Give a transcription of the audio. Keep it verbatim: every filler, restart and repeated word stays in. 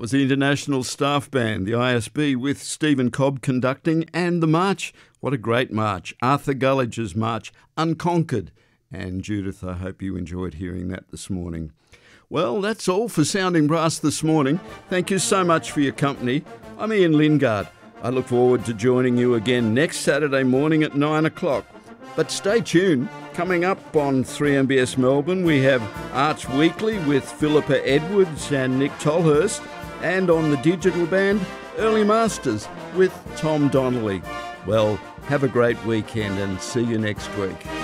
was the International Staff Band, the I S B, with Stephen Cobb conducting, and the march. What a great march. Arthur Gulledge's march, Unconquered. And Judith, I hope you enjoyed hearing that this morning. Well, that's all for Sounding Brass this morning. Thank you so much for your company. I'm Ian Lingard. I look forward to joining you again next Saturday morning at nine o'clock. But stay tuned. Coming up on three M B S Melbourne, we have Arts Weekly with Philippa Edwards and Nick Tolhurst. And on the digital band, Early Masters with Tom Donnelly. Well, have a great weekend and see you next week.